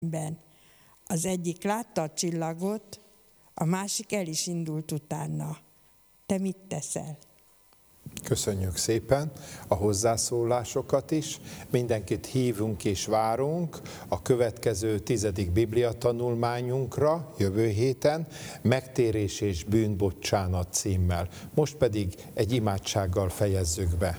Az egyik látta a csillagot, a másik el is indult utána. Te mit teszel? Köszönjük szépen a hozzászólásokat is. Mindenkit hívunk és várunk a következő 10. Biblia tanulmányunkra jövő héten, Megtérés és bűnbocsánat címmel. Most pedig egy imádsággal fejezzük be.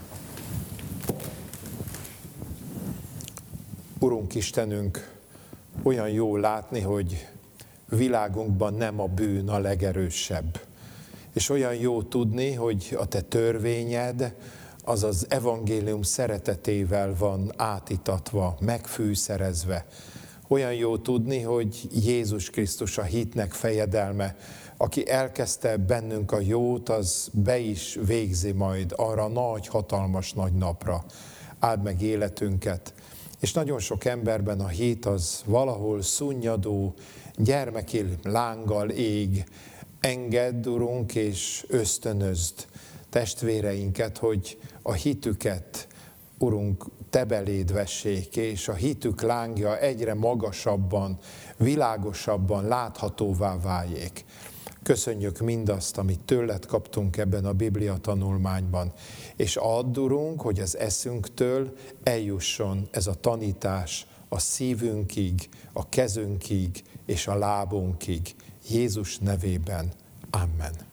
Urunk Istenünk, olyan jó látni, hogy világunkban nem a bűn a legerősebb. És olyan jó tudni, hogy a Te törvényed az az evangélium szeretetével van átitatva, megfűszerezve. Olyan jó tudni, hogy Jézus Krisztus a hitnek fejedelme, aki elkezdte bennünk a jót, az be is végzi majd arra nagy, hatalmas nagy napra. Áld meg életünket. És nagyon sok emberben a hit az valahol szunnyadó, gyermeki lánggal ég. Engedd, Urunk, és ösztönözd testvéreinket, hogy a hitüket, Urunk, Te beléd vessék, és a hitük lángja egyre magasabban, világosabban láthatóvá váljék. Köszönjük mindazt, amit tőled kaptunk ebben a Biblia tanulmányban, és add, Urunk, hogy az eszünktől eljusson ez a tanítás a szívünkig, a kezünkig és a lábunkig. Jézus nevében. Amen.